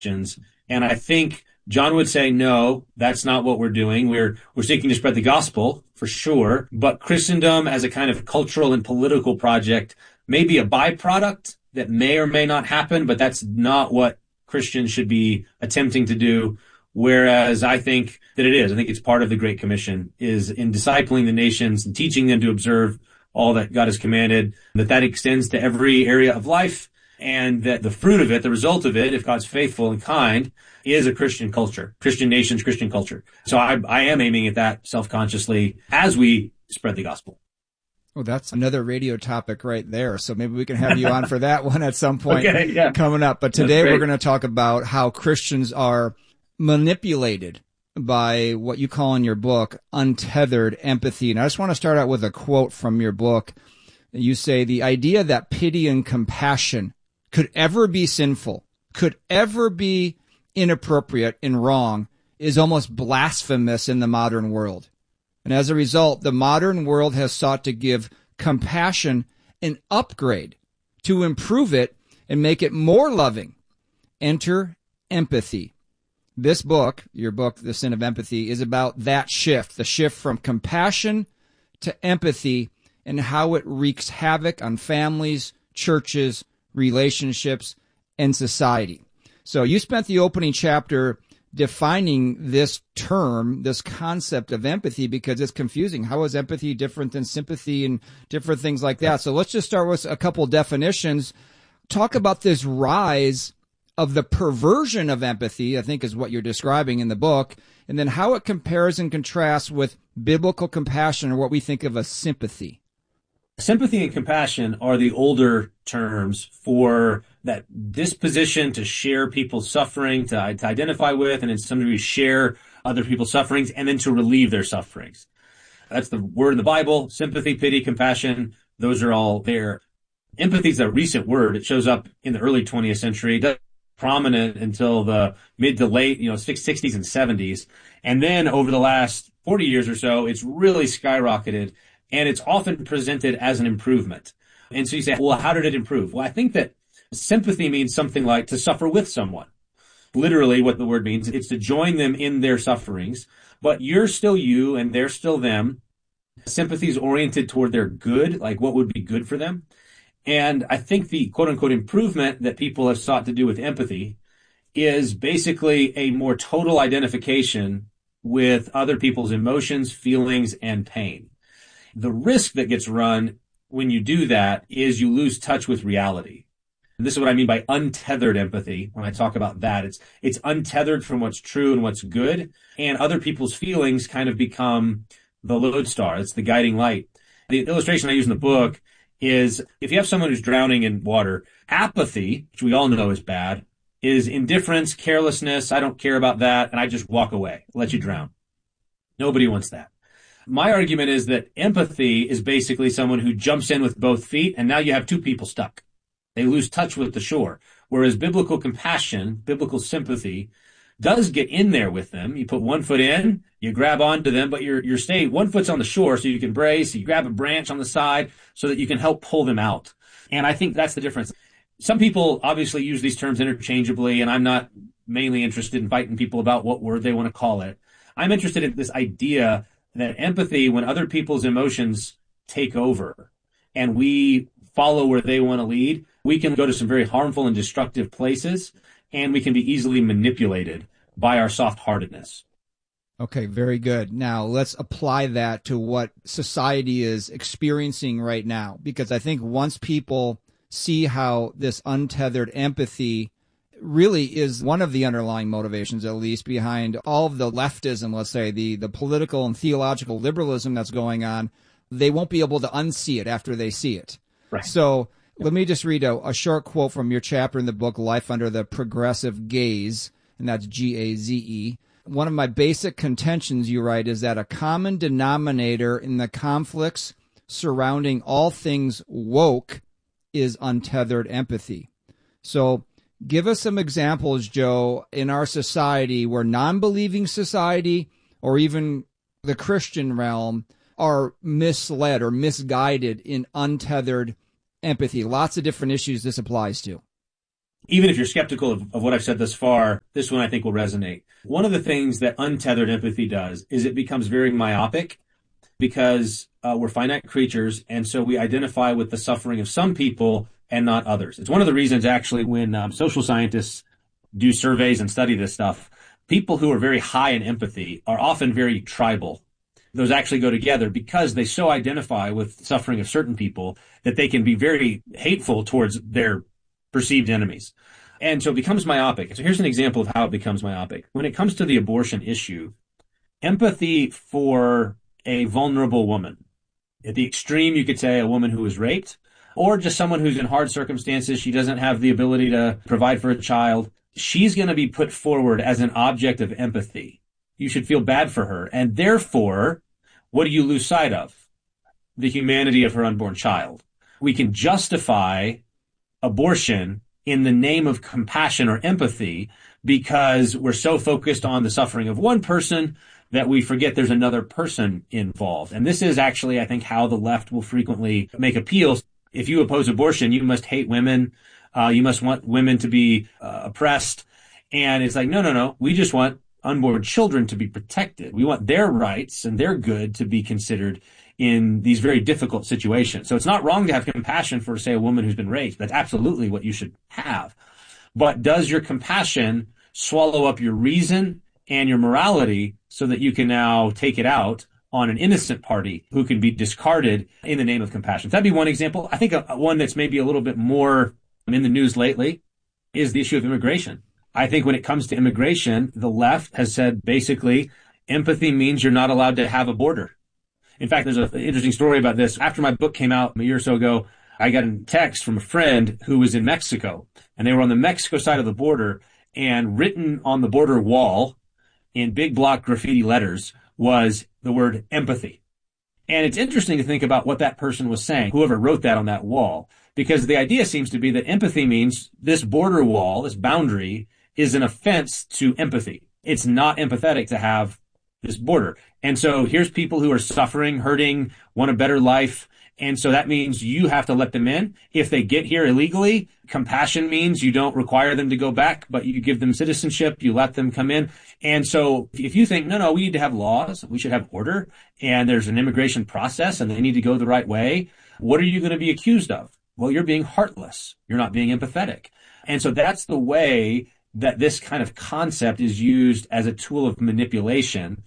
Christians. And I think John would say, no, that's not what we're doing. We're seeking to spread the gospel for sure, but Christendom as a kind of cultural and political project may be a byproduct that may or may not happen, but that's not what Christians should be attempting to do. Whereas I think that it is. I think it's part of the Great Commission is in discipling the nations and teaching them to observe all that God has commanded, that extends to every area of life, and that the fruit of it, the result of it, if God's faithful and kind, is a Christian culture, Christian nations, Christian culture. So I am aiming at that self-consciously as we spread the gospel. Well, that's another radio topic right there. So maybe we can have you on for that one at some point coming up. But today we're going to talk about how Christians are manipulated by what you call in your book, untethered empathy. And I just want to start out with a quote from your book. You say, the idea that pity and compassion could ever be sinful, could ever be inappropriate and wrong, is almost blasphemous in the modern world. And as a result, the modern world has sought to give compassion an upgrade to improve it and make it more loving. Enter empathy. This book, your book, The Sin of Empathy, is about that shift, the shift from compassion to empathy and how it wreaks havoc on families, churches, relationships, and society. So you spent the opening chapter defining this term, this concept of empathy, because it's confusing. How is empathy different than sympathy and different things like that? So let's just start with a couple definitions. Talk about this rise of the perversion of empathy, I think is what you're describing in the book, and then how it compares and contrasts with biblical compassion, or what we think of as sympathy. Sympathy and compassion are the older terms for that disposition to share people's suffering, to identify with, and in some degree share other people's sufferings, and then to relieve their sufferings. That's the word in the Bible. Sympathy, pity, compassion, those are all there. Empathy is a recent word. It shows up in the early 20th century. It doesn't prominent until the mid to late, 60s and 70s. And then over the last 40 years or so, it's really skyrocketed. And it's often presented as an improvement. And so you say, well, how did it improve? Well, I think that sympathy means something like to suffer with someone. Literally what the word means, it's to join them in their sufferings, but you're still you and they're still them. Sympathy is oriented toward their good, like what would be good for them. And I think the quote unquote improvement that people have sought to do with empathy is basically a more total identification with other people's emotions, feelings, and pain. The risk that gets run when you do that is you lose touch with reality. And this is what I mean by untethered empathy. When I talk about that, it's untethered from what's true and what's good, and other people's feelings kind of become the lodestar. It's the guiding light. The illustration I use in the book is if you have someone who's drowning in water, apathy, which we all know is bad, is indifference, carelessness. I don't care about that, and I just walk away, let you drown. Nobody wants that. My argument is that empathy is basically someone who jumps in with both feet, and now you have two people stuck. They lose touch with the shore. Whereas biblical compassion, biblical sympathy, does get in there with them. You put one foot in, you grab onto them, but you're staying, one foot's on the shore so you can brace, you grab a branch on the side so that you can help pull them out. And I think that's the difference. Some people obviously use these terms interchangeably, and I'm not mainly interested in fighting people about what word they want to call it. I'm interested in this idea that empathy, when other people's emotions take over and we follow where they want to lead, we can go to some very harmful and destructive places, and we can be easily manipulated by our soft-heartedness. Okay, very good. Now, let's apply that to what society is experiencing right now, because I think once people see how this untethered empathy really is one of the underlying motivations, at least, behind all of the leftism, let's say, the political and theological liberalism that's going on, they won't be able to unsee it after they see it. Right. So let me just read a short quote from your chapter in the book, Life Under the Progressive Gaze, and that's G-A-Z-E. One of my basic contentions, you write, is that a common denominator in the conflicts surrounding all things woke is untethered empathy. So give us some examples, Joe, in our society where non-believing society or even the Christian realm are misled or misguided in untethered empathy. Lots of different issues this applies to. even if you're skeptical of what I've said thus far, this one I think will resonate. One of the things that untethered empathy does is it becomes very myopic because we're finite creatures, and so we identify with the suffering of some people and not others. It's one of the reasons, actually, when social scientists do surveys and study this stuff, people who are very high in empathy are often very tribal. Those actually go together because they so identify with suffering of certain people that they can be very hateful towards their perceived enemies. And so it becomes myopic. So here's an example of how it becomes myopic. When it comes to the abortion issue, empathy for a vulnerable woman, at the extreme, you could say a woman who was raped, or just someone who's in hard circumstances, she doesn't have the ability to provide for a child, she's going to be put forward as an object of empathy. You should feel bad for her. And therefore, what do you lose sight of? The humanity of her unborn child. We can justify abortion in the name of compassion or empathy because we're so focused on the suffering of one person that we forget there's another person involved. And this is actually, I think, how the left will frequently make appeals. If you oppose abortion, you must hate women. You must want women to be oppressed. And it's like, no. We just want unborn children to be protected. We want their rights and their good to be considered in these very difficult situations. So it's not wrong to have compassion for, say, a woman who's been raped. That's absolutely what you should have. But does your compassion swallow up your reason and your morality so that you can now take it out on an innocent party who can be discarded in the name of compassion? That'd be one example. I think one that's maybe a little bit more in the news lately is the issue of immigration. I think when it comes to immigration, the left has said basically empathy means you're not allowed to have a border. In fact, there's an interesting story about this. After my book came out a year or so ago, I got a text from a friend who was in Mexico, and they were on the Mexico side of the border, and written on the border wall in big block graffiti letters was the word empathy. And it's interesting to think about what that person was saying, whoever wrote that on that wall, because the idea seems to be that empathy means this border wall, this boundary, is an offense to empathy. It's not empathetic to have this border. And so here's people who are suffering, hurting, want a better life. And so that means you have to let them in. If they get here illegally, compassion means you don't require them to go back, but you give them citizenship, you let them come in. And so if you think, no, we need to have laws, we should have order, and there's an immigration process and they need to go the right way, what are you going to be accused of? Well, you're being heartless. You're not being empathetic. And so that's the way that this kind of concept is used as a tool of manipulation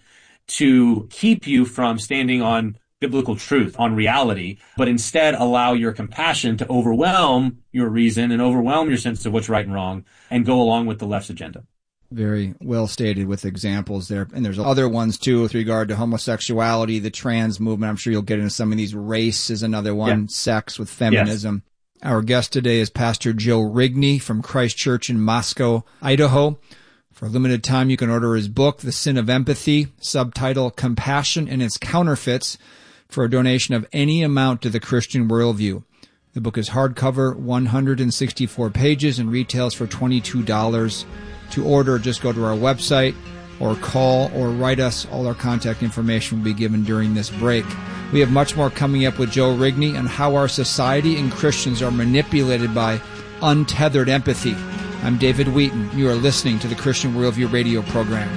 to keep you from standing on biblical truth, on reality, but instead allow your compassion to overwhelm your reason and overwhelm your sense of what's right and wrong and go along with the left's agenda. Very well stated with examples there. And there's other ones, too, with regard to homosexuality, the trans movement. I'm sure you'll get into some of these. Race is another one, yeah. Sex with feminism. Yes. Our guest today is Pastor Joe Rigney from Christ Church in Moscow, Idaho. For a limited time, you can order his book, The Sin of Empathy, subtitle Compassion and Its Counterfeits, for a donation of any amount to the Christian Worldview. The book is hardcover, 164 pages, and retails for $22. To order, just go to our website or call or write us. All our contact information will be given during this break. We have much more coming up with Joe Rigney on how our society and Christians are manipulated by untethered empathy. I'm David Wheaton. You are listening to the Christian Worldview radio program.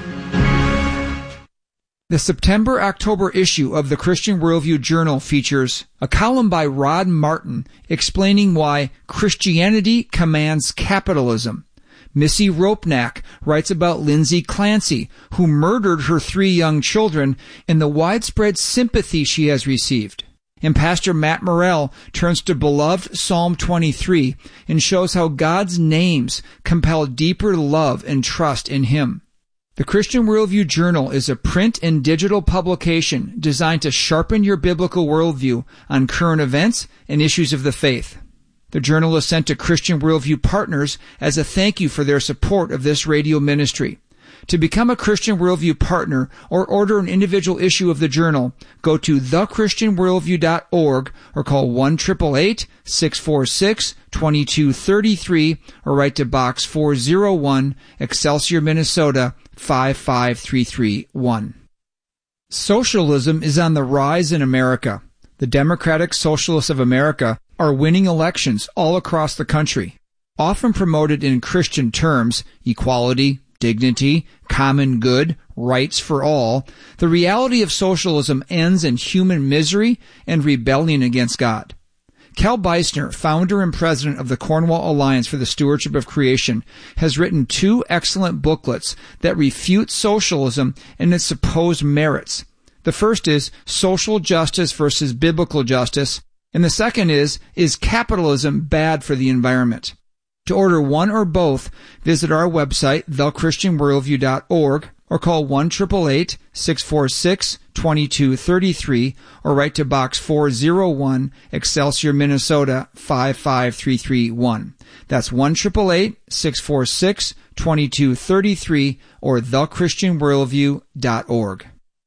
The September-October issue of the Christian Worldview Journal features a column by Rod Martin explaining why Christianity commands capitalism. Missy Ropnack writes about Lindsay Clancy, who murdered her 3 young children, and the widespread sympathy she has received. And Pastor Matt Morrell turns to beloved Psalm 23 and shows how God's names compel deeper love and trust in Him. The Christian Worldview Journal is a print and digital publication designed to sharpen your biblical worldview on current events and issues of the faith. The journal is sent to Christian Worldview partners as a thank you for their support of this radio ministry. To become a Christian Worldview partner or order an individual issue of the journal, go to thechristianworldview.org or call 1-888-646-2233 or write to Box 401, Excelsior, Minnesota 55331. Socialism is on the rise in America. The Democratic Socialists of America are winning elections all across the country. often promoted in Christian terms, equality, dignity, common good, rights for all, the reality of socialism ends in human misery and rebellion against God. Cal Beisner, founder and president of the Cornwall Alliance for the Stewardship of Creation, has written 2 excellent booklets that refute socialism and its supposed merits. The first is Social Justice versus Biblical Justice, and the second is Capitalism Bad for the Environment? To order one or both, visit our website, thechristianworldview.org, or call 1-888-646-2233, or write to Box 401, Excelsior, Minnesota 55331. That's 1-888-646-2233, or thechristianworldview.org.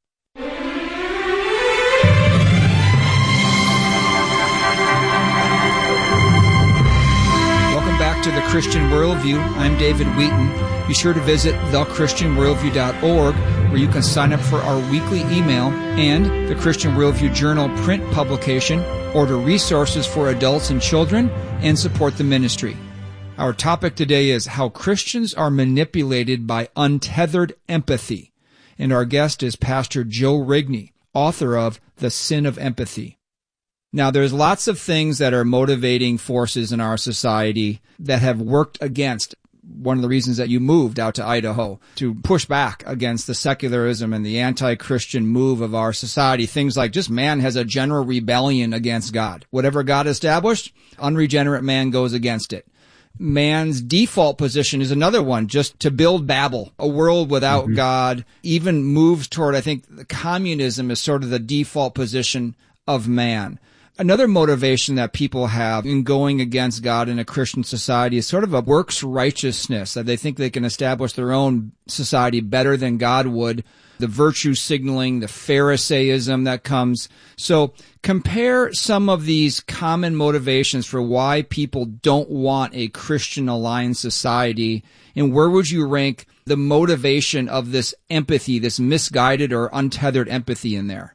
To the Christian Worldview. I'm David Wheaton. Be sure to visit thechristianworldview.org, where you can sign up for our weekly email and the Christian Worldview Journal print publication, order resources for adults and children, and support the ministry. Our topic today is how Christians are manipulated by untethered empathy. And our guest is Pastor Joe Rigney, author of The Sin of Empathy. Now, there's lots of things that are motivating forces in our society that have worked against. One of the reasons that you moved out to Idaho to push back against the secularism and the anti-Christian move of our society. Things like just man has a general rebellion against God. Whatever God established, unregenerate man goes against it. Man's default position is another one, just to build Babel, a world without God, even moves toward, I think, communism is sort of the default position of man. Another motivation that people have in going against God in a Christian society is sort of a works righteousness, that they think they can establish their own society better than God would, the virtue signaling, the Pharisaism that comes. So compare some of these common motivations for why people don't want a Christian aligned society, and where would you rank the motivation of this empathy, this misguided or untethered empathy in there?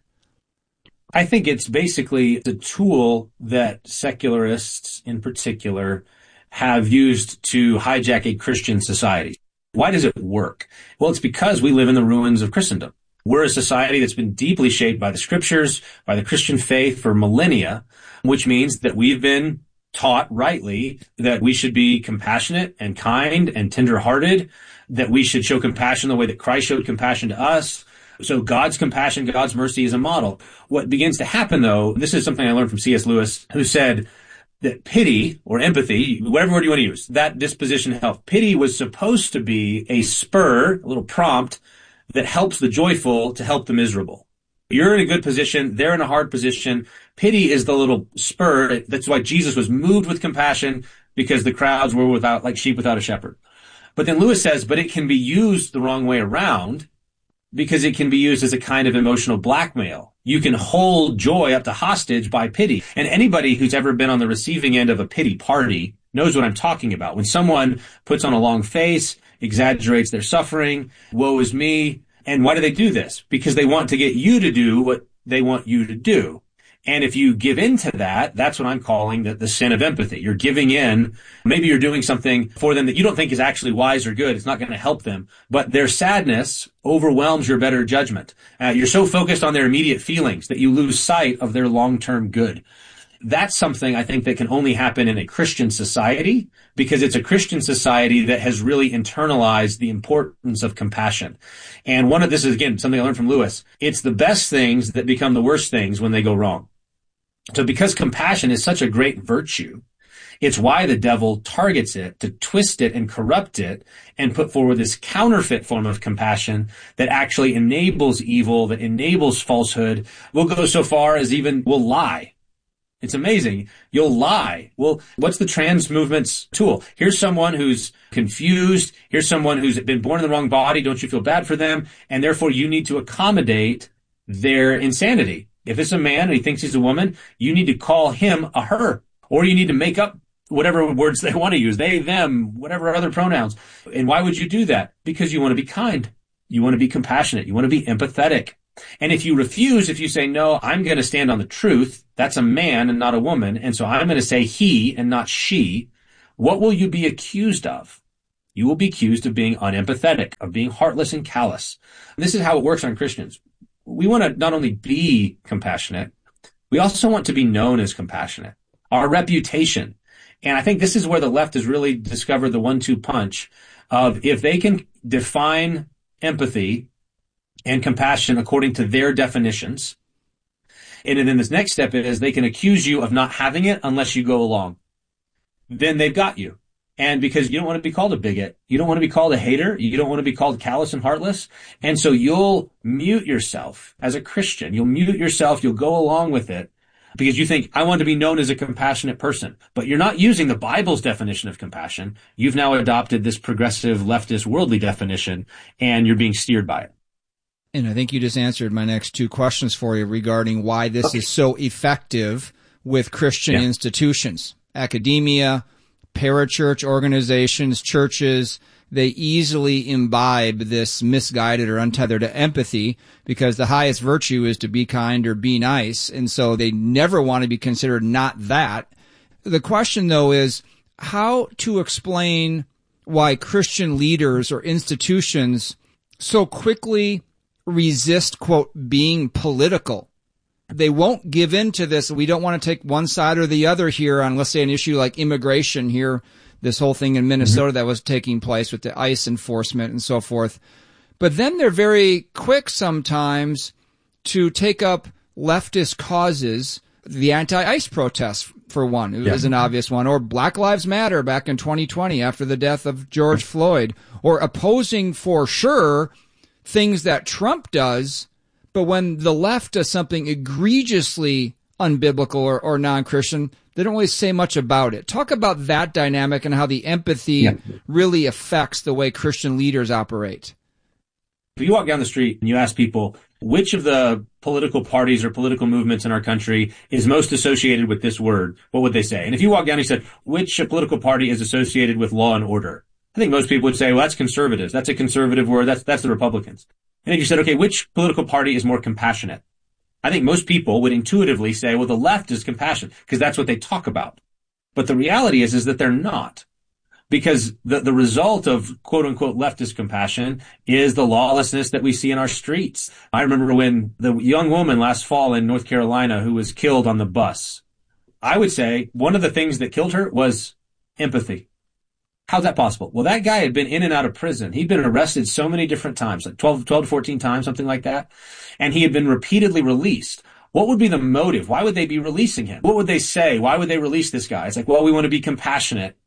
I think it's basically the tool that secularists in particular have used to hijack a Christian society. Why does it work? Well, it's because we live in the ruins of Christendom. We're a society that's been deeply shaped by the scriptures, by the Christian faith for millennia, which means that we've been taught rightly that we should be compassionate and kind and tender-hearted, that we should show compassion the way that Christ showed compassion to us. So God's compassion, God's mercy is a model. What begins to happen, though, this is something I learned from C.S. Lewis, who said that pity or empathy, whatever word you want to use, that disposition help. Pity was supposed to be a spur, a little prompt that helps the joyful to help the miserable. You're in a good position. They're in a hard position. Pity is the little spur. That's why Jesus was moved with compassion, because the crowds were without, like sheep without a shepherd. But then Lewis says, but it can be used the wrong way around, because it can be used as a kind of emotional blackmail. You can hold joy up to hostage by pity. And anybody who's ever been on the receiving end of a pity party knows what I'm talking about. When someone puts on a long face, exaggerates their suffering, woe is me. And why do they do this? Because they want to get you to do what they want you to do. And if you give in to that, that's what I'm calling the sin of empathy. You're giving in. Maybe you're doing something for them that you don't think is actually wise or good. It's not going to help them. But their sadness overwhelms your better judgment. You're so focused on their immediate feelings that you lose sight of their long-term good. That's something I think that can only happen in a Christian society, because it's a Christian society that has really internalized the importance of compassion. And this is, again, something I learned from Lewis. It's the best things that become the worst things when they go wrong. So because compassion is such a great virtue, it's why the devil targets it to twist it and corrupt it and put forward this counterfeit form of compassion that actually enables evil, that enables falsehood. We'll go so far as even we'll lie. It's amazing. You'll lie. Well, what's the trans movement's tool? Here's someone who's confused. Here's someone who's been born in the wrong body. Don't you feel bad for them? And therefore you need to accommodate their insanity. If it's a man and he thinks he's a woman, you need to call him a her, or you need to make up whatever words they want to use, they, them, whatever other pronouns. And why would you do that? Because you want to be kind. You want to be compassionate. You want to be empathetic. And if you refuse, if you say, no, I'm going to stand on the truth, that's a man and not a woman, and so I'm going to say he and not she, what will you be accused of? You will be accused of being unempathetic, of being heartless and callous. And this is how it works on Christians. We want to not only be compassionate, we also want to be known as compassionate. Our reputation. And I think this is where the left has really discovered the 1-2 punch of if they can define empathy and compassion according to their definitions, and then this next step is they can accuse you of not having it unless you go along. Then they've got you. And because you don't want to be called a bigot, you don't want to be called a hater, you don't want to be called callous and heartless, and so you'll mute yourself as a Christian. You'll mute yourself, you'll go along with it, because you think, I want to be known as a compassionate person. But you're not using the Bible's definition of compassion. You've now adopted this progressive, leftist, worldly definition, and you're being steered by it. And I think you just answered my next two questions for you regarding why this is so effective with Christian institutions, academia, parachurch organizations, churches. They easily imbibe this misguided or untethered empathy because the highest virtue is to be kind or be nice. And so they never want to be considered not that. The question, though, is how to explain why Christian leaders or institutions so quickly resist, quote, being political. They won't give in to this. We don't want to take one side or the other here on, let's say, an issue like immigration here, this whole thing in Minnesota that was taking place with the ICE enforcement and so forth. But then they're very quick sometimes to take up leftist causes, the anti-ICE protests, for one, is an obvious one, or Black Lives Matter back in 2020 after the death of George Floyd, or opposing for sure things that Trump does. But when the left does something egregiously unbiblical or non-Christian, they don't really say much about it. Talk about that dynamic and how the empathy really affects the way Christian leaders operate. If you walk down the street and you ask people, which of the political parties or political movements in our country is most associated with this word, what would they say? And if you walk down and you said, which political party is associated with law and order? I think most people would say, well, that's conservatives. That's a conservative word. That's the Republicans. And if you said, okay, which political party is more compassionate? I think most people would intuitively say, well, the left is compassionate because that's what they talk about. But the reality is that they're not. Because the result of quote unquote leftist compassion is the lawlessness that we see in our streets. I remember when the young woman last fall in North Carolina who was killed on the bus. I would say one of the things that killed her was empathy. How's that possible? Well, that guy had been in and out of prison. He'd been arrested so many different times, like 12 to 14 times, something like that. And he had been repeatedly released. What would be the motive? Why would they be releasing him? What would they say? Why would they release this guy? It's like, well, we want to be compassionate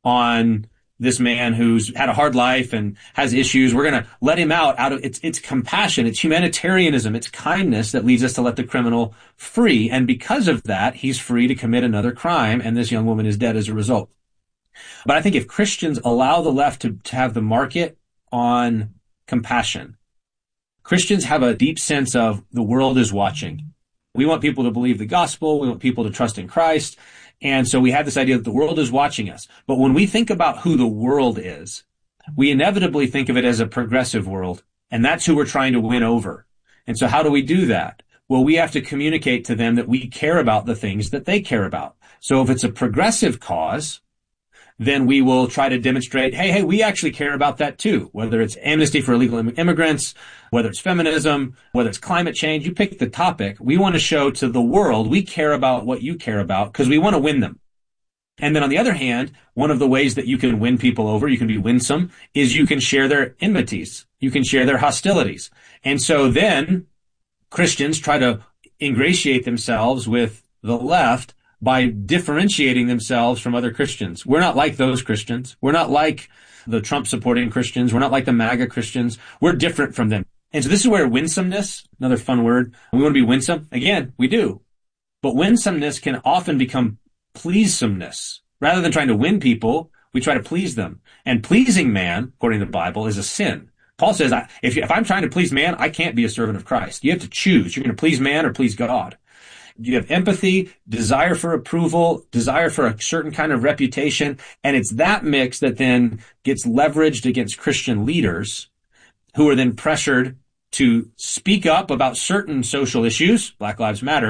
on this man who's had a hard life and has issues. We're going to let him out of it's compassion. It's humanitarianism. It's kindness that leads us to let the criminal free. And because of that, he's free to commit another crime. And this young woman is dead as a result. But I think if Christians allow the left to have the market on compassion, Christians have a deep sense of the world is watching. We want people to believe the gospel. We want people to trust in Christ. And so we have this idea that the world is watching us. But when we think about who the world is, we inevitably think of it as a progressive world. And that's who we're trying to win over. And so how do we do that? Well, we have to communicate to them that we care about the things that they care about. So if it's a progressive cause, then we will try to demonstrate, hey, we actually care about that too. Whether it's amnesty for illegal immigrants, whether it's feminism, whether it's climate change, you pick the topic. We want to show to the world we care about what you care about because we want to win them. And then on the other hand, one of the ways that you can win people over, you can be winsome, is you can share their enmities. You can share their hostilities. And so then Christians try to ingratiate themselves with the left by differentiating themselves from other Christians. We're not like those Christians. We're not like the Trump-supporting Christians. We're not like the MAGA Christians. We're different from them. And so this is where winsomeness, another fun word, we want to be winsome. Again, we do. But winsomeness can often become pleasomeness. Rather than trying to win people, we try to please them. And pleasing man, according to the Bible, is a sin. Paul says, if I'm trying to please man, I can't be a servant of Christ. You have to choose. You're going to please man or please God. You have empathy, desire for approval, desire for a certain kind of reputation, and it's that mix that then gets leveraged against Christian leaders who are then pressured to speak up about certain social issues, Black Lives Matter,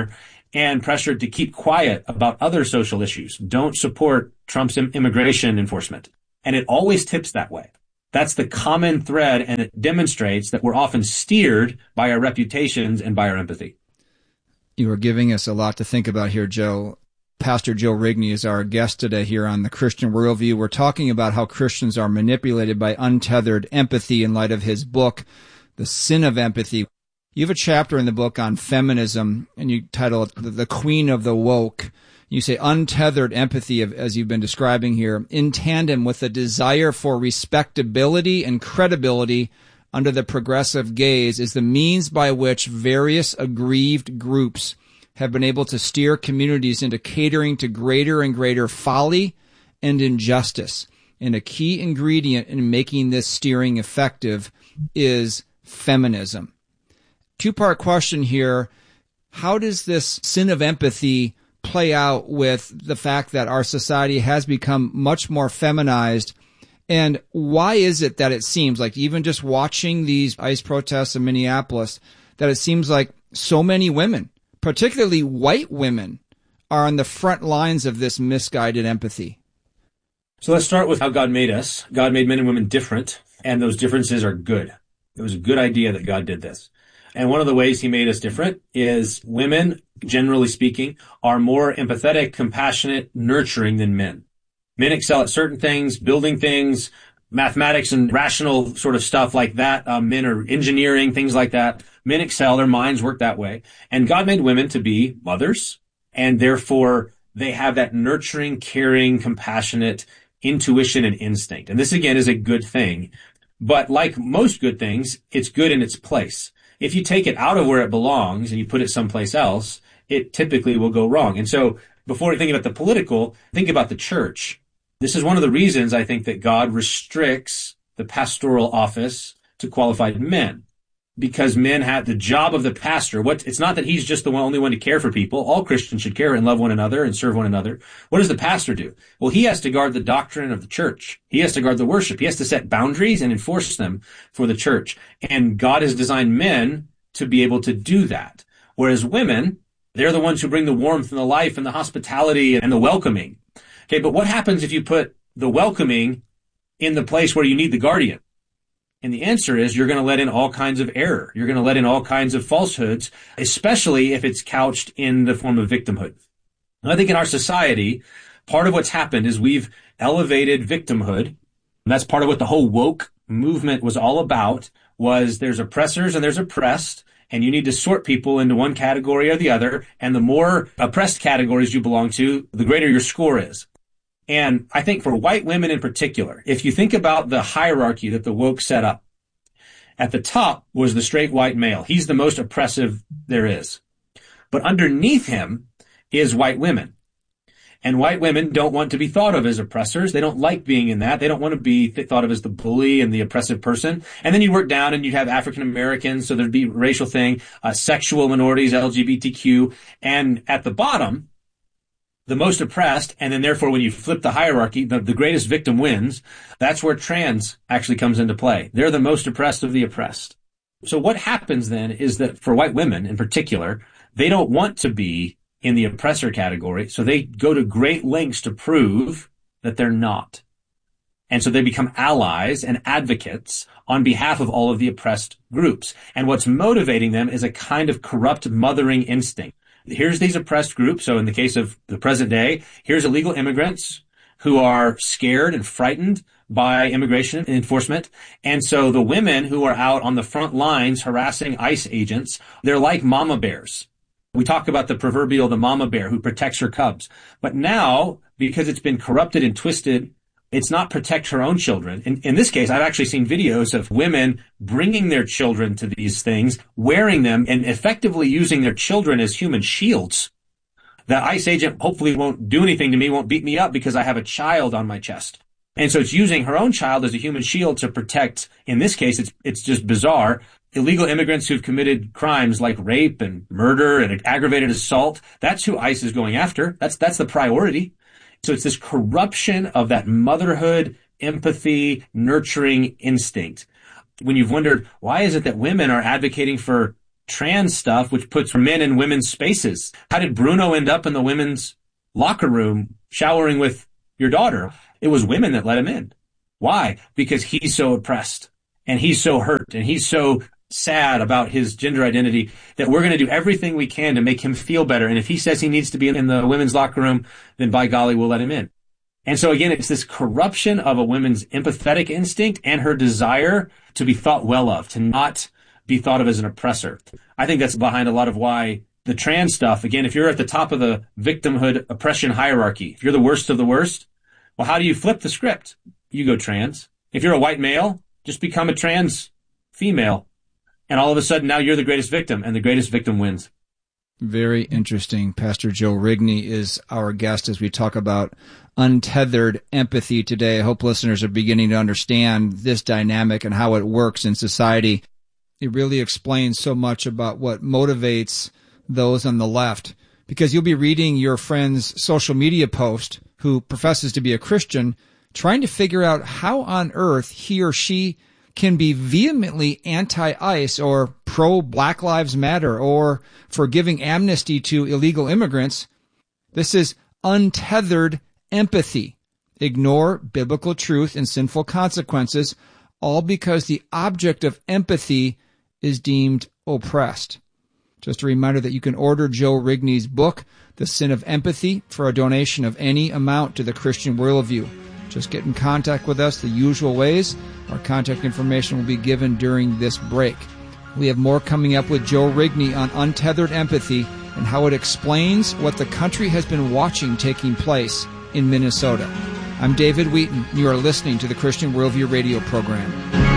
and pressured to keep quiet about other social issues. Don't support Trump's immigration enforcement. And it always tips that way. That's the common thread, and it demonstrates that we're often steered by our reputations and by our empathy. You are giving us a lot to think about here, Joe. Pastor Joe Rigney is our guest today here on The Christian Worldview. We're talking about how Christians are manipulated by untethered empathy in light of his book, The Sin of Empathy. You have a chapter in the book on feminism, and you title it The Queen of the Woke. You say untethered empathy, as you've been describing here, in tandem with a desire for respectability and credibility under the progressive gaze, is the means by which various aggrieved groups have been able to steer communities into catering to greater and greater folly and injustice. And a key ingredient in making this steering effective is feminism. Two-part question here. How does this sin of empathy play out with the fact that our society has become much more feminized? And why is it that it seems like, even just watching these ICE protests in Minneapolis, that it seems like so many women, particularly white women, are on the front lines of this misguided empathy? So let's start with how God made us. God made men and women different, and those differences are good. It was a good idea that God did this. And one of the ways he made us different is women, generally speaking, are more empathetic, compassionate, nurturing than men. Men excel at certain things, building things, mathematics and rational sort of stuff like that. Men are engineering, things like that. Men excel, their minds work that way. And God made women to be mothers, and therefore they have that nurturing, caring, compassionate intuition and instinct. And this, again, is a good thing. But like most good things, it's good in its place. If you take it out of where it belongs and you put it someplace else, it typically will go wrong. And so before you think about the political, think about the church. This is one of the reasons I think that God restricts the pastoral office to qualified men, because men have the job of the pastor. It's not that he's just the only one to care for people. All Christians should care and love one another and serve one another. What does the pastor do? Well, he has to guard the doctrine of the church. He has to guard the worship. He has to set boundaries and enforce them for the church. And God has designed men to be able to do that. Whereas women, they're the ones who bring the warmth and the life and the hospitality and the welcoming. Okay, but what happens if you put the welcoming in the place where you need the guardian? And the answer is you're going to let in all kinds of error. You're going to let in all kinds of falsehoods, especially if it's couched in the form of victimhood. And I think in our society, part of what's happened is we've elevated victimhood. And that's part of what the whole woke movement was all about, was there's oppressors and there's oppressed, and you need to sort people into one category or the other. And the more oppressed categories you belong to, the greater your score is. And I think for white women in particular, if you think about the hierarchy that the woke set up, at the top was the straight white male. He's the most oppressive there is. But underneath him is white women. And white women don't want to be thought of as oppressors. They don't like being in that. They don't want to be thought of as the bully and the oppressive person. And then you work down and you'd have African Americans, so there'd be a racial thing, sexual minorities, LGBTQ. And at the bottom, the most oppressed, and then therefore when you flip the hierarchy, the greatest victim wins. That's where trans actually comes into play. They're the most oppressed of the oppressed. So what happens then is that for white women in particular, they don't want to be in the oppressor category, so they go to great lengths to prove that they're not. And so they become allies and advocates on behalf of all of the oppressed groups. And what's motivating them is a kind of corrupt mothering instinct. Here's these oppressed groups. So in the case of the present day, here's illegal immigrants who are scared and frightened by immigration enforcement. And so the women who are out on the front lines harassing ICE agents, they're like mama bears. We talk about the proverbial, the mama bear who protects her cubs. But now, because it's been corrupted and twisted, it's not protect her own children. In this case, I've actually seen videos of women bringing their children to these things, wearing them, and effectively using their children as human shields. The ICE agent hopefully won't do anything to me, won't beat me up because I have a child on my chest. And so it's using her own child as a human shield to protect, in this case, it's just bizarre, illegal immigrants who've committed crimes like rape and murder and aggravated assault. That's who ICE is going after. That's the priority. So it's this corruption of that motherhood, empathy, nurturing instinct. When you've wondered, why is it that women are advocating for trans stuff, which puts men in women's spaces. How did Bruno end up in the women's locker room showering with your daughter? It was women that let him in. Why? Because he's so oppressed and he's so hurt and he's so sad about his gender identity that we're going to do everything we can to make him feel better. And if he says he needs to be in the women's locker room, then by golly, we'll let him in. And so again, it's this corruption of a woman's empathetic instinct and her desire to be thought well of, to not be thought of as an oppressor. I think that's behind a lot of why the trans stuff, again, if you're at the top of the victimhood oppression hierarchy, if you're the worst of the worst, well, how do you flip the script? You go trans. If you're a white male, just become a trans female. And all of a sudden, now you're the greatest victim, and the greatest victim wins. Very interesting. Pastor Joe Rigney is our guest as we talk about untethered empathy today. I hope listeners are beginning to understand this dynamic and how it works in society. It really explains so much about what motivates those on the left, because you'll be reading your friend's social media post who professes to be a Christian, trying to figure out how on earth he or she can be vehemently anti-ICE or pro-Black Lives Matter or for giving amnesty to illegal immigrants. This is untethered empathy. Ignore biblical truth and sinful consequences, all because the object of empathy is deemed oppressed. Just a reminder that you can order Joe Rigney's book, The Sin of Empathy, for a donation of any amount to the Christian Worldview. Just get in contact with us the usual ways. Our contact information will be given during this break. We have more coming up with Joe Rigney on untethered empathy and how it explains what the country has been watching taking place in Minnesota. I'm David Wheaton. You are listening to the Christian Worldview radio program.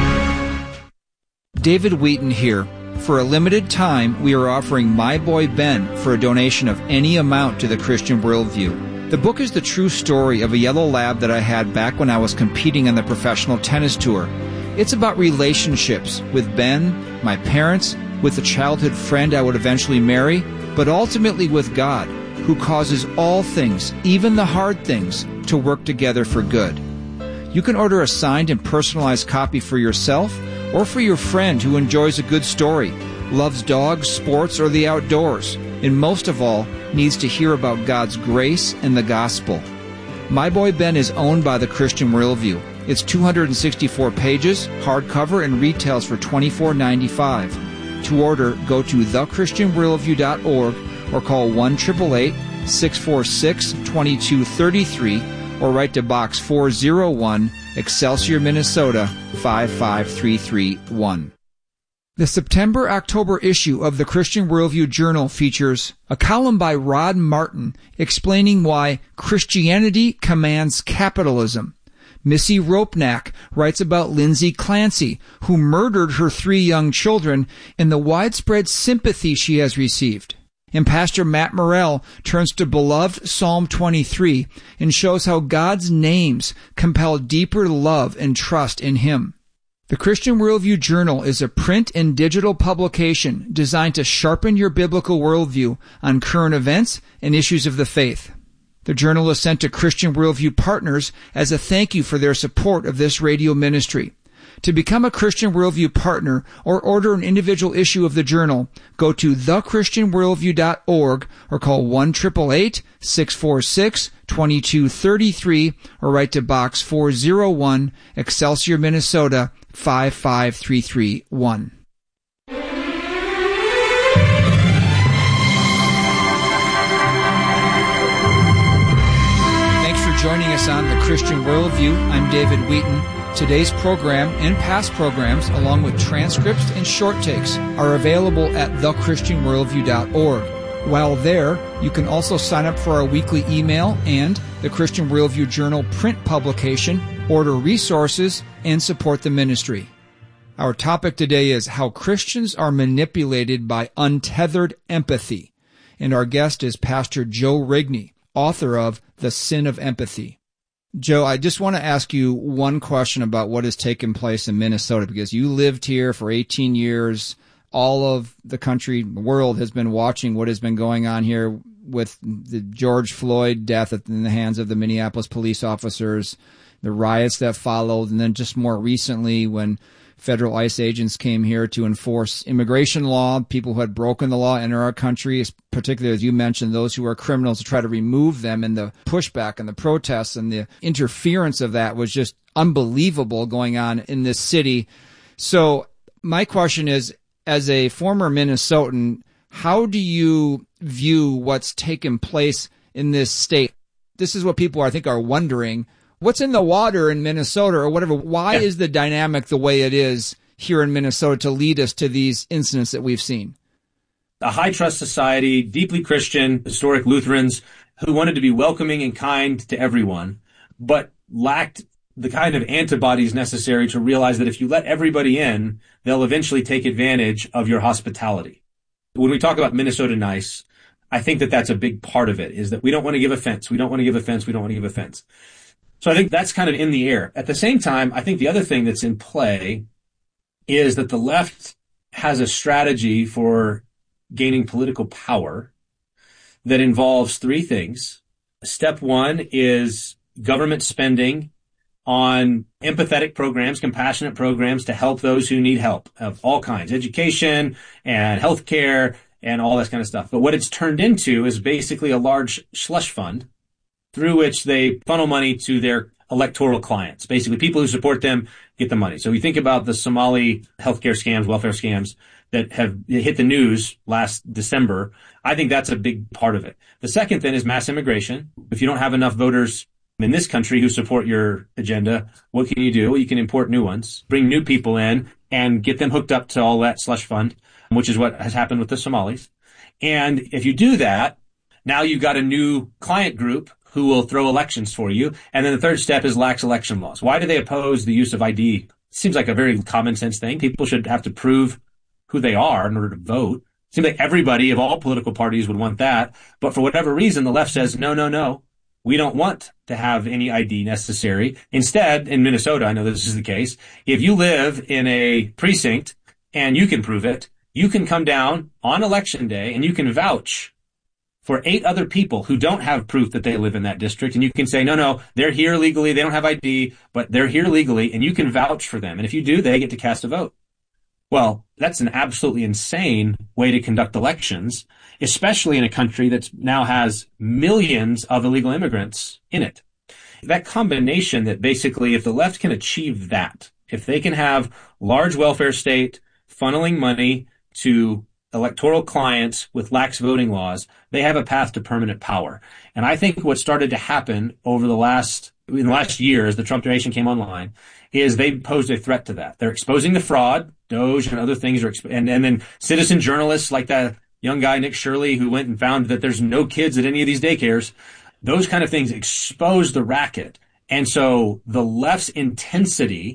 David Wheaton here. For a limited time, we are offering My Boy Ben for a donation of any amount to the Christian Worldview. The book is the true story of a yellow lab that I had back when I was competing on the professional tennis tour. It's about relationships with Ben, my parents, with the childhood friend I would eventually marry, but ultimately with God, who causes all things, even the hard things, to work together for good. You can order a signed and personalized copy for yourself or for your friend who enjoys a good story, loves dogs, sports, or the outdoors, and most of all, needs to hear about God's grace and the gospel. My Boy Ben is owned by the Christian Worldview. It's 264 pages, hardcover, and retails for $24.95. To order, go to thechristianworldview.org or call 1-888-646-2233 or write to Box 401, Excelsior, Minnesota 55331. The September-October issue of the Christian Worldview Journal features a column by Rod Martin explaining why Christianity commands capitalism. Missy Ropnack writes about Lindsay Clancy, who murdered her 3 young children, and the widespread sympathy she has received. And Pastor Matt Morrell turns to beloved Psalm 23 and shows how God's names compel deeper love and trust in Him. The Christian Worldview Journal is a print and digital publication designed to sharpen your biblical worldview on current events and issues of the faith. The journal is sent to Christian Worldview partners as a thank you for their support of this radio ministry. To become a Christian Worldview partner or order an individual issue of the journal, go to thechristianworldview.org or call 1-888-646-2233 or write to Box 401, Excelsior, Minnesota 55331. Thanks for joining us on The Christian Worldview. I'm David Wheaton. Today's program and past programs, along with transcripts and short takes, are available at thechristianworldview.org. While there, you can also sign up for our weekly email and the Christian Worldview Journal print publication, order resources, and support the ministry. Our topic today is how Christians are manipulated by untethered empathy. And our guest is Pastor Joe Rigney, author of The Sin of Empathy. Joe, I just want to ask you one question about what has taken place in Minnesota, because you lived here for 18 years. All of the country, the world has been watching what has been going on here with the George Floyd death in the hands of the Minneapolis police officers, the riots that followed, and then just more recently when federal ICE agents came here to enforce immigration law. People who had broken the law enter our country, particularly, as you mentioned, those who are criminals, to try to remove them. And the pushback and the protests and the interference of that was just unbelievable going on in this city. So my question is, as a former Minnesotan, how do you view what's taken place in this state? This is what people, I think, are wondering. What's in the water in Minnesota or whatever? Why is the dynamic the way it is here in Minnesota to lead us to these incidents that we've seen? A high-trust society, deeply Christian, historic Lutherans who wanted to be welcoming and kind to everyone, but lacked the kind of antibodies necessary to realize that if you let everybody in, they'll eventually take advantage of your hospitality. When we talk about Minnesota nice, I think that that's a big part of it, is that we don't want to give offense. We don't want to give offense. We don't want to give offense. So I think that's kind of in the air. At the same time, I think the other thing that's in play is that the left has a strategy for gaining political power that involves three things. Step one is government spending on empathetic programs, compassionate programs to help those who need help of all kinds, education and healthcare and all that kind of stuff. But what it's turned into is basically a large slush fund through which they funnel money to their electoral clients. Basically, people who support them get the money. So you think about the Somali healthcare scams, welfare scams that have hit the news last December. I think that's a big part of it. The second then is mass immigration. If you don't have enough voters in this country who support your agenda, what can you do? Well, you can import new ones, bring new people in and get them hooked up to all that slush fund, which is what has happened with the Somalis. And if you do that, now you've got a new client group who will throw elections for you. And then the third step is lax election laws. Why do they oppose the use of ID? Seems like a very common sense thing. People should have to prove who they are in order to vote. Seems like everybody of all political parties would want that. But for whatever reason, the left says, no. We don't want to have any ID necessary. Instead, in Minnesota, I know this is the case, if you live in a precinct and you can prove it, you can come down on election day and you can vouch for 8 other people who don't have proof that they live in that district. And you can say, no, they're here legally. They don't have ID, but they're here legally. And you can vouch for them. And if you do, they get to cast a vote. Well, that's an absolutely insane way to conduct elections, especially in a country that now has millions of illegal immigrants in it. That combination that basically if the left can achieve that, if they can have large welfare state funneling money to electoral clients with lax voting laws, they have a path to permanent power. And I think what started to happen over in the last year as the Trump generation came online is they posed a threat to that. They're exposing the fraud, Doge and other things and then citizen journalists like that young guy, Nick Shirley, who went and found that there's no kids at any of these daycares. Those kind of things expose the racket. And so the left's intensity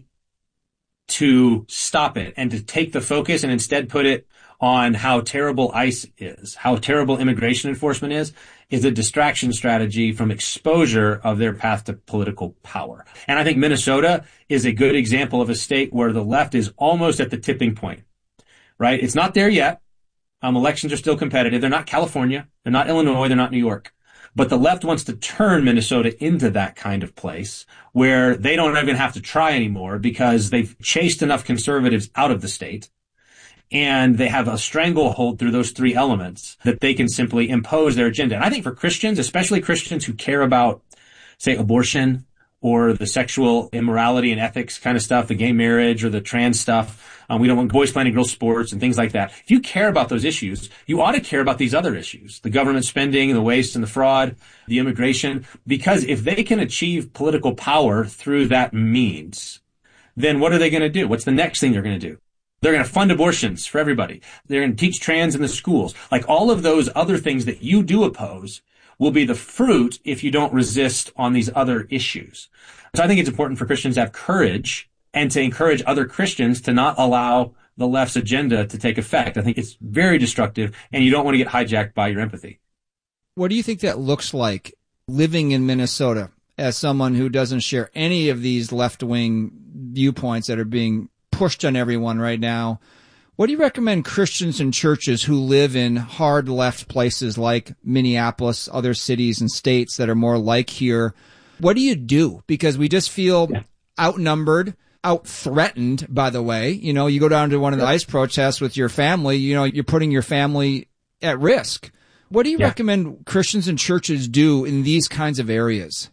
to stop it and to take the focus and instead put it on how terrible ICE is, how terrible immigration enforcement is a distraction strategy from exposure of their path to political power. And I think Minnesota is a good example of a state where the left is almost at the tipping point, right? It's not there yet. Elections are still competitive. They're not California. They're not Illinois. They're not New York. But the left wants to turn Minnesota into that kind of place where they don't even have to try anymore because they've chased enough conservatives out of the state. And they have a stranglehold through those three elements that they can simply impose their agenda. And I think for Christians, especially Christians who care about, say, abortion or the sexual immorality and ethics kind of stuff, the gay marriage or the trans stuff, we don't want boys playing girls sports and things like that. If you care about those issues, you ought to care about these other issues, the government spending, the waste and the fraud, the immigration, because if they can achieve political power through that means, then what are they going to do? What's the next thing they're going to do? They're going to fund abortions for everybody. They're going to teach trans in the schools. Like all of those other things that you do oppose will be the fruit if you don't resist on these other issues. So I think it's important for Christians to have courage and to encourage other Christians to not allow the left's agenda to take effect. I think it's very destructive, and you don't want to get hijacked by your empathy. What do you think that looks like living in Minnesota as someone who doesn't share any of these left-wing viewpoints that are being pushed on everyone right now? What do you recommend Christians and churches who live in hard left places like Minneapolis, other cities and states that are more like here? What do you do? Because we just feel outnumbered. out threatened, by the way. You know, you go down to one of the ICE protests with your family, you know, you're putting your family at risk. What do you recommend Christians and churches do in these kinds of areas?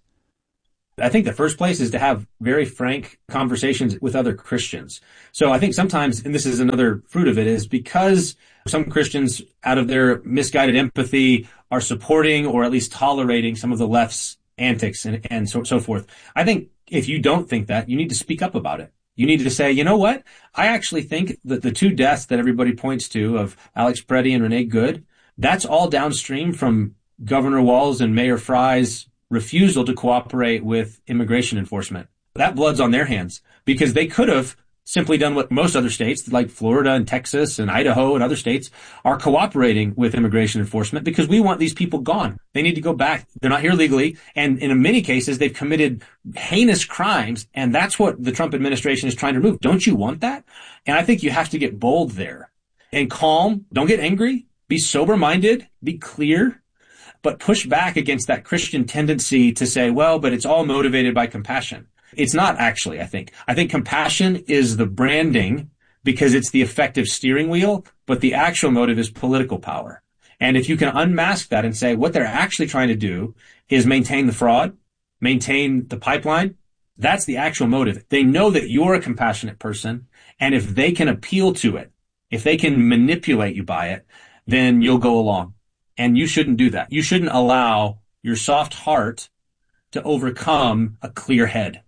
I think the first place is to have very frank conversations with other Christians. So I think sometimes, and this is another fruit of it, is because some Christians, out of their misguided empathy, are supporting or at least tolerating some of the left's antics and so forth. I think if you don't think that, you need to speak up about it. You need to say, you know what? I actually think that the two deaths that everybody points to of Alex Preddy and Renee Good, that's all downstream from Governor Walz and Mayor Fry's refusal to cooperate with immigration enforcement. That blood's on their hands, because they could have simply done what most other states like Florida and Texas and Idaho and other states are cooperating with immigration enforcement, because we want these people gone. They need to go back. They're not here legally. And in many cases, they've committed heinous crimes. And that's what the Trump administration is trying to remove. Don't you want that? And I think you have to get bold there and calm. Don't get angry. Be sober-minded. Be clear. But push back against that Christian tendency to say, well, but it's all motivated by compassion. It's not actually, I think. I think compassion is the branding because it's the effective steering wheel, but the actual motive is political power. And if you can unmask that and say what they're actually trying to do is maintain the fraud, maintain the pipeline, that's the actual motive. They know that you're a compassionate person, and if they can appeal to it, if they can manipulate you by it, then you'll go along. And you shouldn't do that. You shouldn't allow your soft heart to overcome a clear head.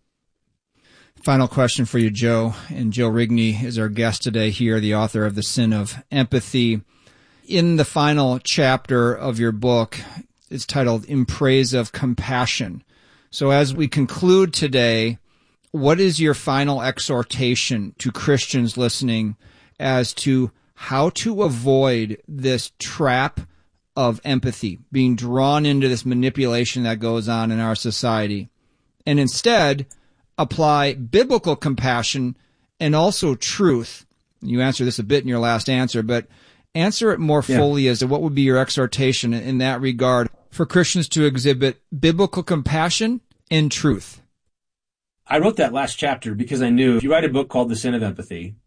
Final question for you, Joe. And Joe Rigney is our guest today here, the author of The Sin of Empathy. In the final chapter of your book, it's titled In Praise of Compassion. So as we conclude today, what is your final exhortation to Christians listening as to how to avoid this trap of empathy, being drawn into this manipulation that goes on in our society, and instead apply biblical compassion and also truth? You answered this a bit in your last answer, but answer it more fully as to what would be your exhortation in that regard for Christians to exhibit biblical compassion and truth. I wrote that last chapter because I knew if you write a book called The Sin of Empathy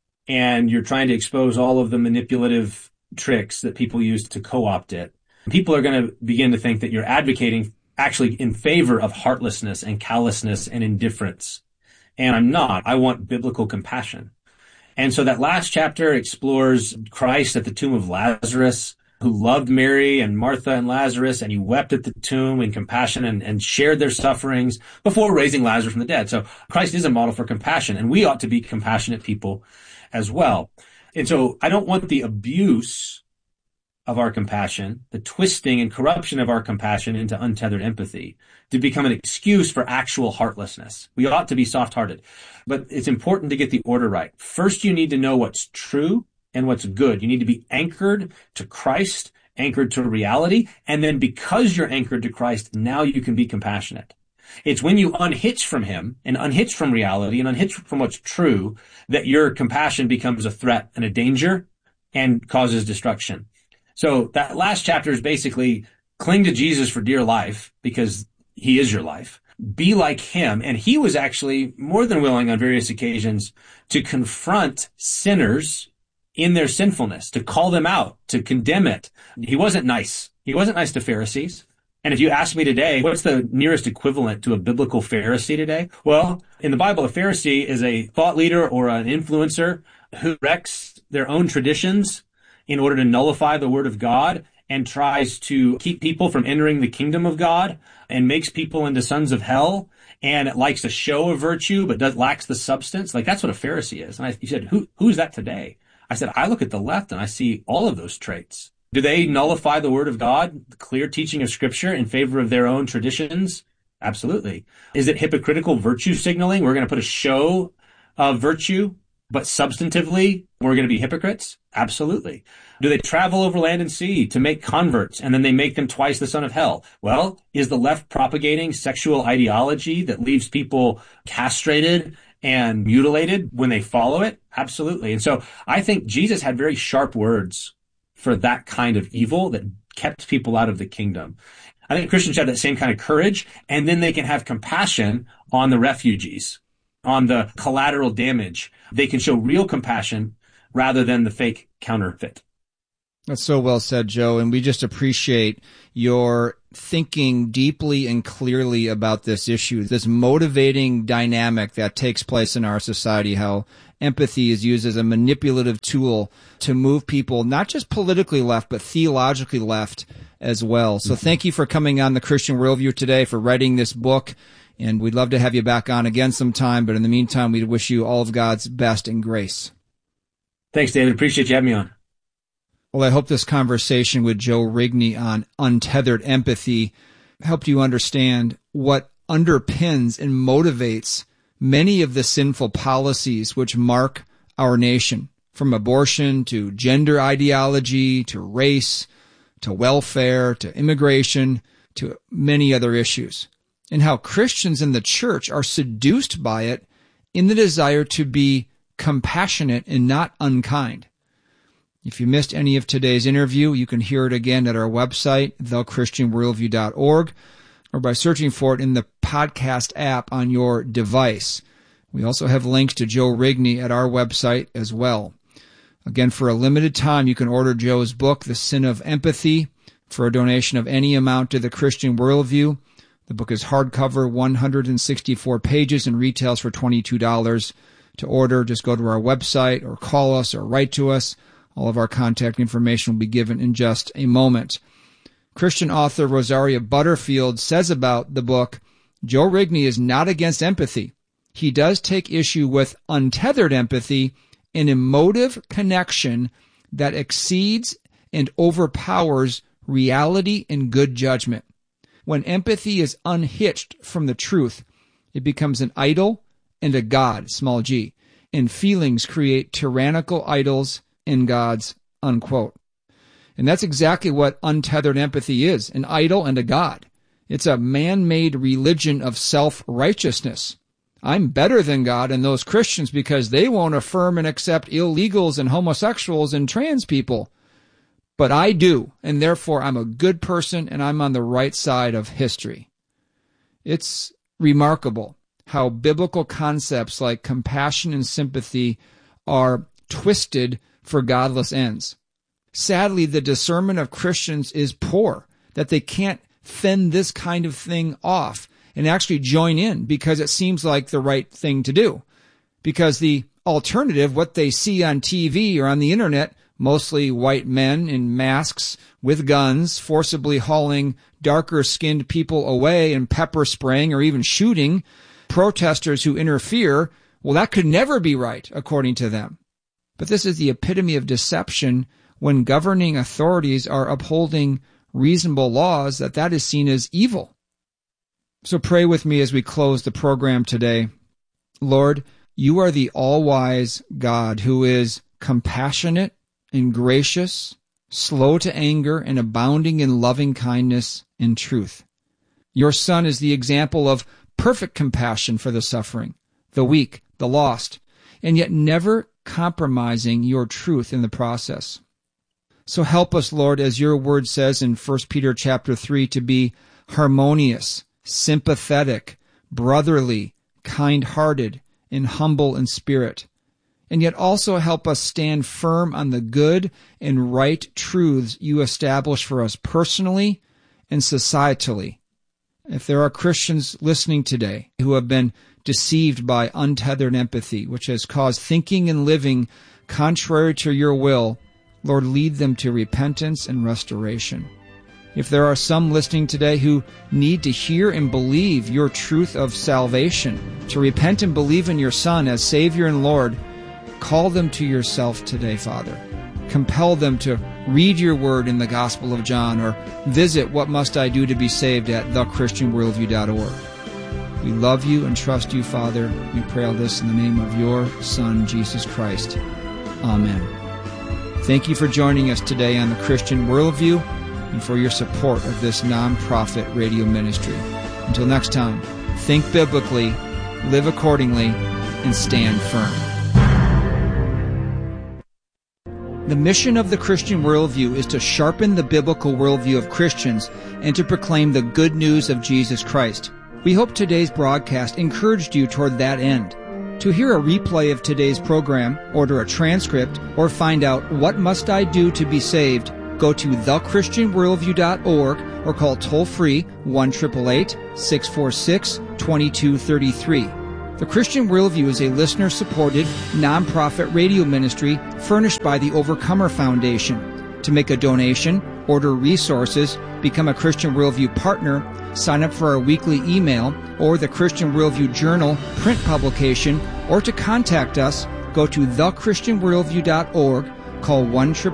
and you're trying to expose all of the manipulative tricks that people use to co-opt it, people are going to begin to think that you're advocating actually in favor of heartlessness and callousness and indifference. And I'm not. I want biblical compassion. And so that last chapter explores Christ at the tomb of Lazarus, who loved Mary and Martha and Lazarus, and he wept at the tomb in compassion and shared their sufferings before raising Lazarus from the dead. So Christ is a model for compassion, and we ought to be compassionate people as well. And so I don't want the abuse of our compassion, the twisting and corruption of our compassion into untethered empathy, to become an excuse for actual heartlessness. We ought to be soft-hearted. But it's important to get the order right. First, you need to know what's true and what's good. You need to be anchored to Christ, anchored to reality. And then because you're anchored to Christ, now you can be compassionate. It's when you unhitch from him and unhitch from reality and unhitch from what's true that your compassion becomes a threat and a danger and causes destruction. So that last chapter is basically cling to Jesus for dear life because he is your life. Be like him. And he was actually more than willing on various occasions to confront sinners in their sinfulness, to call them out, to condemn it. He wasn't nice. He wasn't nice to Pharisees. And if you ask me today, what's the nearest equivalent to a biblical Pharisee today? Well, in the Bible, a Pharisee is a thought leader or an influencer who wrecks their own traditions in order to nullify the word of God and tries to keep people from entering the kingdom of God and makes people into sons of hell and it likes a show of virtue but lacks the substance. Like, that's what a Pharisee is. And you said, who's that today? I said, I look at the left and I see all of those traits. Do they nullify the word of God, the clear teaching of Scripture in favor of their own traditions? Absolutely. Is it hypocritical virtue signaling? We're going to put a show of virtue, but substantively, we're going to be hypocrites? Absolutely. Do they travel over land and sea to make converts, and then they make them twice the son of hell? Well, is the left propagating sexual ideology that leaves people castrated and mutilated when they follow it? Absolutely. And so I think Jesus had very sharp words for that kind of evil that kept people out of the kingdom. I think Christians have that same kind of courage, and then they can have compassion on the refugees. on the collateral damage. They can show real compassion rather than the fake counterfeit. That's so well said, Joe. And we just appreciate your thinking deeply and clearly about this issue, this motivating dynamic that takes place in our society, how empathy is used as a manipulative tool to move people, not just politically left, but theologically left as well. So thank you for coming on The Christian Worldview today, for writing this book. And we'd love to have you back on again sometime. But in the meantime, we wish you all of God's best and grace. Thanks, David. Appreciate you having me on. Well, I hope this conversation with Joe Rigney on untethered empathy helped you understand what underpins and motivates many of the sinful policies which mark our nation, from abortion to gender ideology to race to welfare to immigration to many other issues, and how Christians in the church are seduced by it in the desire to be compassionate and not unkind. If you missed any of today's interview, you can hear it again at our website, thechristianworldview.org, or by searching for it in the podcast app on your device. We also have links to Joe Rigney at our website as well. Again, for a limited time, you can order Joe's book, The Sin of Empathy, for a donation of any amount to the Christian Worldview. The book is hardcover, 164 pages, and retails for $22. To order, just go to our website or call us or write to us. All of our contact information will be given in just a moment. Christian author Rosaria Butterfield says about the book, Joe Rigney is not against empathy. He does take issue with untethered empathy, an emotive connection that exceeds and overpowers reality and good judgment. When empathy is unhitched from the truth, it becomes an idol and a god, small g, and feelings create tyrannical idols and gods, unquote. And that's exactly what untethered empathy is, an idol and a god. It's a man-made religion of self-righteousness. I'm better than God and those Christians because they won't affirm and accept illegals and homosexuals and trans people. But I do, and therefore I'm a good person and I'm on the right side of history. It's remarkable how biblical concepts like compassion and sympathy are twisted for godless ends. Sadly, the discernment of Christians is poor, that they can't fend this kind of thing off and actually join in because it seems like the right thing to do. Because the alternative, what they see on TV or on the internet, mostly white men in masks with guns, forcibly hauling darker-skinned people away and pepper spraying or even shooting protesters who interfere, well, that could never be right, according to them. But this is the epitome of deception when governing authorities are upholding reasonable laws, that is seen as evil. So pray with me as we close the program today. Lord, you are the all-wise God who is compassionate and gracious, slow to anger, and abounding in loving kindness and truth. Your Son is the example of perfect compassion for the suffering, the weak, the lost, and yet never compromising your truth in the process. So help us, Lord, as your word says in 1 Peter chapter 3, to be harmonious, sympathetic, brotherly, kind-hearted, and humble in spirit. And yet also help us stand firm on the good and right truths you establish for us personally and societally. If there are Christians listening today who have been deceived by untethered empathy, which has caused thinking and living contrary to your will, Lord, lead them to repentance and restoration. If there are some listening today who need to hear and believe your truth of salvation, to repent and believe in your Son as Savior and Lord, call them to yourself today, Father. Compel them to read your word in the Gospel of John or visit What Must I Do to Be Saved at thechristianworldview.org. We love you and trust you, Father. We pray all this in the name of your Son, Jesus Christ. Amen. Thank you for joining us today on The Christian Worldview and for your support of this nonprofit radio ministry. Until next time, think biblically, live accordingly, and stand firm. The mission of The Christian Worldview is to sharpen the biblical worldview of Christians and to proclaim the good news of Jesus Christ. We hope today's broadcast encouraged you toward that end. To hear a replay of today's program, order a transcript, or find out what must I do to be saved, go to thechristianworldview.org or call toll-free 1-888-646-2233. The Christian Worldview is a listener-supported, nonprofit radio ministry furnished by the Overcomer Foundation. To make a donation, order resources, become a Christian Worldview partner, sign up for our weekly email or the Christian Worldview Journal print publication, or to contact us, go to thechristianworldview.org, call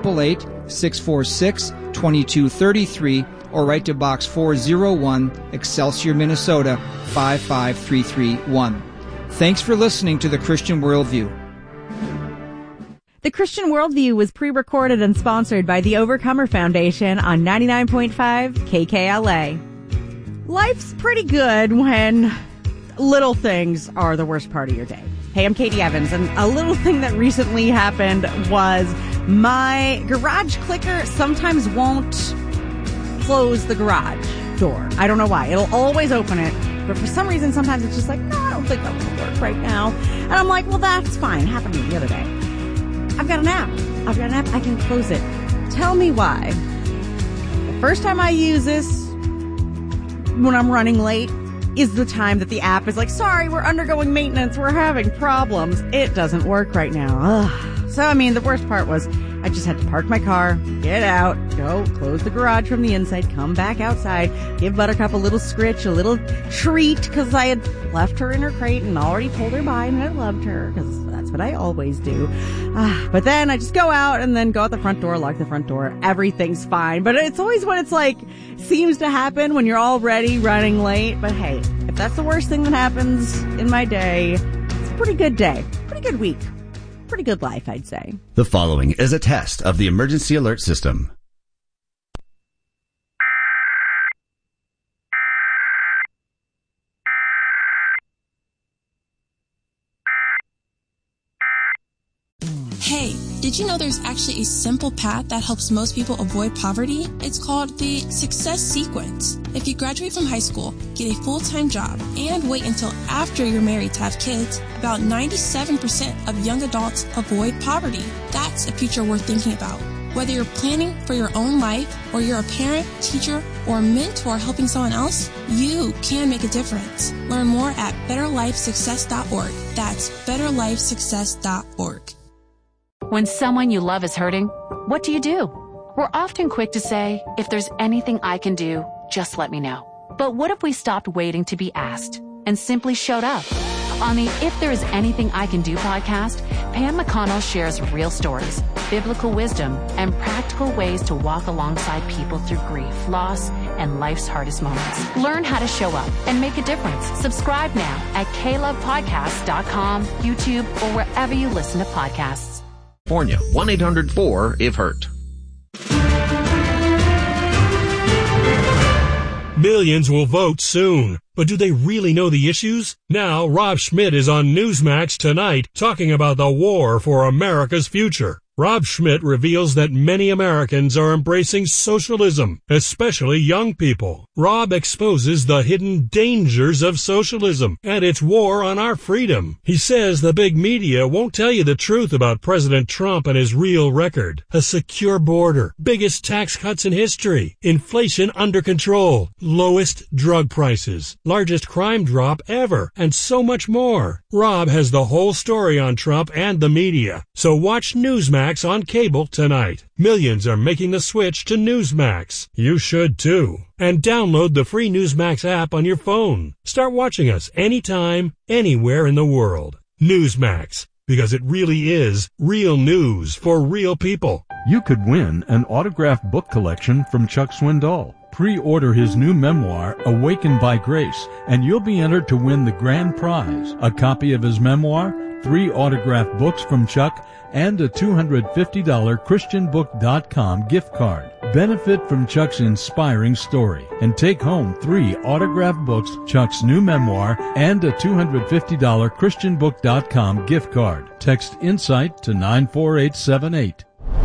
1-888-646-2233, or write to Box 401, Excelsior, Minnesota 55331. Thanks for listening to the Christian Worldview. The Christian Worldview was pre-recorded and sponsored by the Overcomer Foundation on 99.5 KKLA. Life's pretty good when little things are the worst part of your day. Hey, I'm Katie Evans, and a little thing that recently happened was my garage clicker sometimes won't close the garage door. I don't know why. It'll always open it, but for some reason sometimes it's just like, no, I don't think that will work right now. And I'm like, well, that's fine. It happened to me the other day. I've got an app. I can close it. Tell me why. The first time I use this, when I'm running late, is the time that the app is like, sorry, we're undergoing maintenance. We're having problems. It doesn't work right now. Ugh. So, I mean, the worst part was I just had to park my car, get out, go close the garage from the inside, come back outside, give Buttercup a little scritch, a little treat, because I had left her in her crate and already told her bye and I loved her, because that's what I always do. But then I just go out and then go out the front door, lock the front door. Everything's fine. But it's always when it's like, seems to happen when you're already running late. But hey, if that's the worst thing that happens in my day, it's a pretty good day, pretty good week. Pretty good life, I'd say. The following is a test of the emergency alert system. Hey, did you know there's actually a simple path that helps most people avoid poverty? It's called the Success Sequence. If you graduate from high school, get a full-time job, and wait until after you're married to have kids, about 97% of young adults avoid poverty. That's a future worth thinking about. Whether you're planning for your own life, or you're a parent, teacher, or mentor helping someone else, you can make a difference. Learn more at betterlifesuccess.org. That's betterlifesuccess.org. When someone you love is hurting, what do? We're often quick to say, if there's anything I can do, just let me know. But what if we stopped waiting to be asked and simply showed up? On the If There Is Anything I Can Do podcast, Pam McConnell shares real stories, biblical wisdom, and practical ways to walk alongside people through grief, loss, and life's hardest moments. Learn how to show up and make a difference. Subscribe now at klovepodcast.com, YouTube, or wherever you listen to podcasts. California, 1-800-4-IF-HURT. Millions will vote soon, but do they really know the issues? Now, Rob Schmidt is on Newsmax tonight talking about the war for America's future. Rob Schmidt reveals that many Americans are embracing socialism, especially young people. Rob exposes the hidden dangers of socialism and its war on our freedom. He says the big media won't tell you the truth about President Trump and his real record. A secure border, biggest tax cuts in history, inflation under control, lowest drug prices, largest crime drop ever, and so much more. Rob has the whole story on Trump and the media. So watch Newsmax on cable tonight. Millions are making the switch to Newsmax. You should too. And download the free Newsmax app on your phone. Start watching us anytime, anywhere in the world. Newsmax, because it really is real news for real people. You could win an autographed book collection from Chuck Swindoll. Pre-order his new memoir, Awakened by Grace, and you'll be entered to win the grand prize, a copy of his memoir, 3 autographed books from Chuck, and a $250 ChristianBook.com gift card. Benefit from Chuck's inspiring story and take home 3 autographed books, Chuck's new memoir, and a $250 ChristianBook.com gift card. Text INSIGHT to 94878.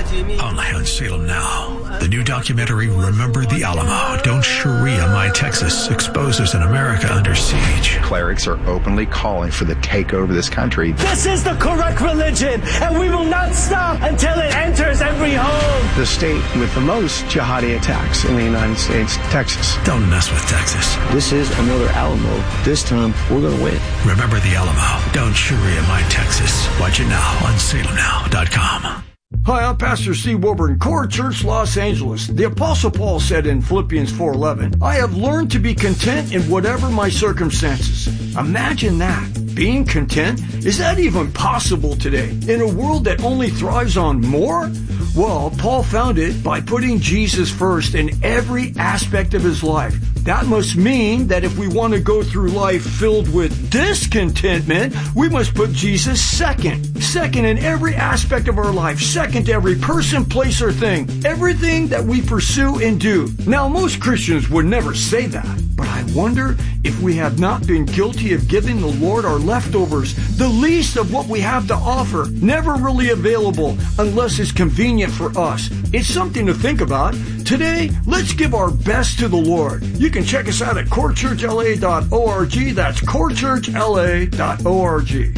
Only on Salem Now. The new documentary, Remember the Alamo. Don't Sharia My Texas, exposes an America under siege. Clerics are openly calling for the takeover of this country. This is the correct religion, and we will not stop until it enters every home. The state with the most jihadi attacks in the United States, Texas. Don't mess with Texas. This is another Alamo. This time, we're going to win. Remember the Alamo. Don't Sharia My Texas. Watch it now on salemnow.com. Hi, I'm Pastor Steve Wilburn, Core Church, Los Angeles. The Apostle Paul said in Philippians 4:11, I have learned to be content in whatever my circumstances. Imagine that. Being content? Is that even possible today? In a world that only thrives on more? Well, Paul found it by putting Jesus first in every aspect of his life. That must mean that if we want to go through life filled with discontentment, we must put Jesus second. Second in every aspect of our life. Second to every person, place, or thing. Everything that we pursue and do. Now, most Christians would never say that. But I wonder if we have not been guilty of giving the Lord our leftovers, the least of what we have to offer, never really available unless it's convenient for us. It's something to think about. Today, let's give our best to the Lord. You can check us out at corechurchla.org. That's corechurchla.org.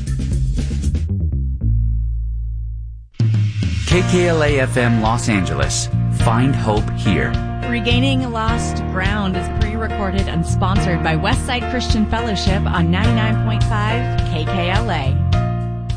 KKLA-FM Los Angeles. Find hope here. Regaining Lost Ground is pre-recorded and sponsored by Westside Christian Fellowship on 99.5 KKLA.